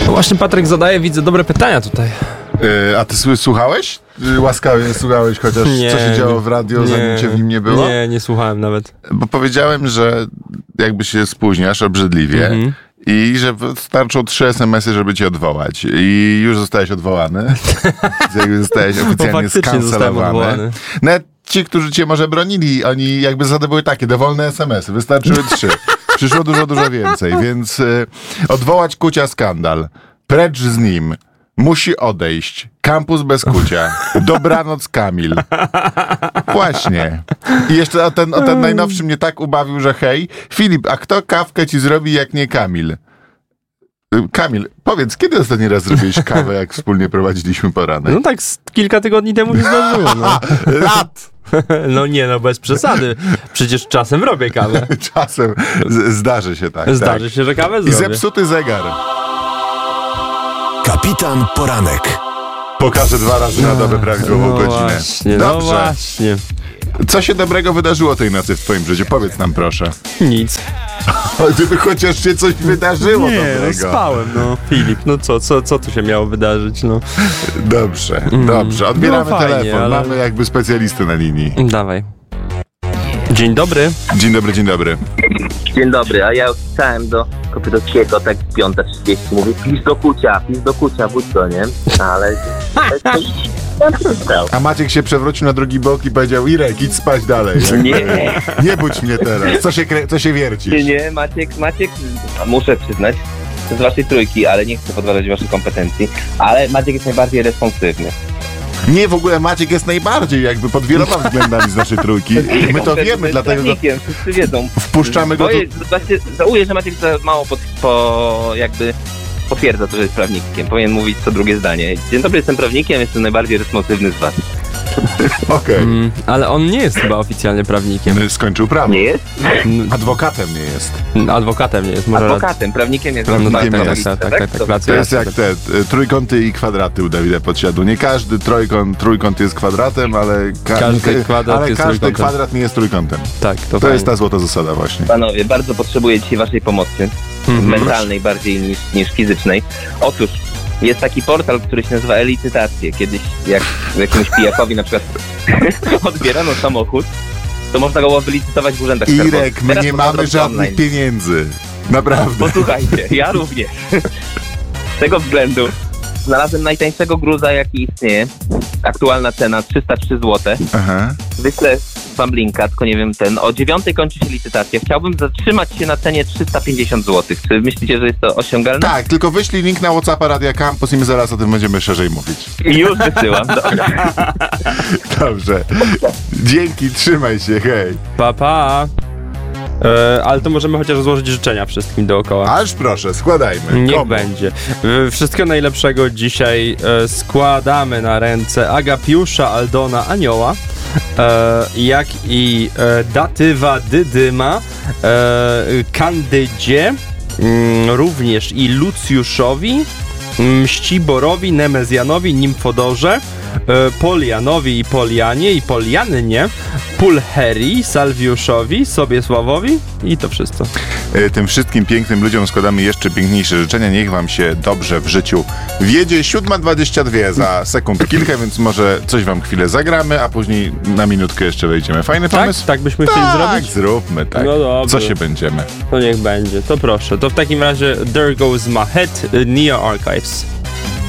No właśnie Patryk zadaje, widzę, dobre pytania tutaj. A ty słuchałeś? Łaskawie słuchałeś chociaż co się działo w radio, zanim cię w nim nie było? Nie słuchałem nawet. Bo powiedziałem, że jakby się spóźniasz obrzydliwie i że starczą 3 SMS-y, żeby cię odwołać. I już zostałeś odwołany. Jakby zostałeś oficjalnie skancelowany. Nawet ci, którzy cię może bronili, oni jakby zasady były takie, dowolne SMS-y, wystarczyły 3. Przyszło dużo więcej, więc odwołać Kucia skandal. Precz z nim. Musi odejść. Kampus bez Kucia. Dobranoc Kamil. Właśnie. I jeszcze o ten najnowszy mnie tak ubawił, że hej, Filip, a kto kawkę ci zrobi jak nie Kamil? Kamil, powiedz, kiedy ostatni raz zrobiłeś kawę, jak wspólnie prowadziliśmy poranek? No tak kilka tygodni temu się zdarzyło. No. Lat! No bez przesady. Przecież czasem robię kawę. Czasem zdarzy się tak. Zdarzy się, że kawę zrobię. I zepsuty zegar. Kapitan Poranek. Pokażę 2 razy na dobę prawidłową godzinę. Właśnie, Dobrze. No właśnie. Co się dobrego wydarzyło tej nocy w twoim życiu? Powiedz nam proszę. Nic. Gdyby chociaż się coś wydarzyło dobrego. Spałem, Filip, co tu się miało wydarzyć, Dobrze. Odbieramy fajnie, telefon. ale... Mamy jakby specjalistę na linii. Dawaj. Dzień dobry. Dzień dobry. Dzień dobry, a ja pisałem do Kopytowskiego tak w 5:30, mówię, pisz do Kucia, budź go, nie? Ale... A Maciek się przewrócił na drugi bok i powiedział, Irek, idź spać dalej. Nie budź mnie teraz. Co się wiercisz? Nie, Maciek, muszę przyznać, z waszej trójki, ale nie chcę podważać waszych kompetencji, ale Maciek jest najbardziej responsywny. Nie, w ogóle Maciek jest najbardziej jakby pod wieloma względami z naszej trójki. My to wiemy, dlatego wszyscy wiedzą. Wpuszczamy go tu. Właśnie żałuję, że Maciek za mało jakby potwierdza to, że jest prawnikiem. Powinien mówić co drugie zdanie. Dzień dobry, jestem prawnikiem, jestem najbardziej responsywny z was. Okej. Ale on nie jest chyba oficjalnie prawnikiem. Skończył prawo. Nie jest? Adwokatem nie jest. Adwokatem nie jest. Adwokatem, prawnikiem jest. Tak, To jest jak te trójkąty i kwadraty u Dawida Podsiadło. Nie każdy trójkąt jest kwadratem, ale każdy kwadrat nie jest trójkątem. Tak, to jest ta złota zasada właśnie. Panowie, bardzo potrzebuję dzisiaj waszej pomocy. Mentalnej bardziej niż fizycznej. Otóż jest taki portal, który się nazywa e-licytacje. Kiedyś jak jakiemuś pijakowi na przykład odbierano samochód, to można go było wylicytować w urzędach skarbowych. Irek, my nie mamy żadnych pieniędzy. Naprawdę. Posłuchajcie, ja również. Z tego względu znalazłem najtańszego gruza, jaki istnieje. Aktualna cena 303 zł. Aha. Wyślę wam linka, tylko nie wiem o 9:00 kończy się licytacja. Chciałbym zatrzymać się na cenie 350 zł. Czy myślicie, że jest to osiągalne? Tak, tylko wyślij link na WhatsAppa Radia Campus i my zaraz o tym będziemy szerzej mówić. Już wysyłam, dobra. Dobrze. Dzięki, trzymaj się, hej. Pa. Ale to możemy chociaż złożyć życzenia wszystkim dookoła. Aż proszę, składajmy. Niech będzie. Wszystkiego najlepszego dzisiaj składamy na ręce Agapiusza, Aldona, Anioła, jak i datywa Dydyma, Kandydzie, również i Lucjuszowi, Mściborowi, Nemezjanowi, Nimfodorze, Polianowi i Polianie i Poliannie, Pulcherii, Salwiuszowi, Sobiesławowi i to wszystko. Tym wszystkim pięknym ludziom składamy jeszcze piękniejsze życzenia. Niech wam się dobrze w życiu wiedzie. 7:22 za sekund kilka, więc może coś wam chwilę zagramy, a później na minutkę jeszcze wejdziemy. Fajny pomysł? Tak byśmy chcieli zrobić? Tak, zróbmy, tak. No dobrze. Co się będziemy? To niech będzie, to proszę. To w takim razie There Goes My Head, Neo Archives.